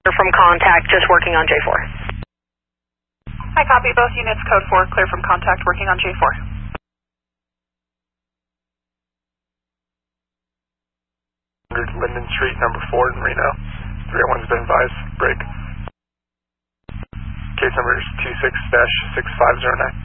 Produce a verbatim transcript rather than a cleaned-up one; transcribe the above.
From contact, just working on J four. I copy both units, code four, clear from contact, working on J four. Linden Street, number four in Reno. three oh one's been advised, break. Case number is two six dash six five zero nine.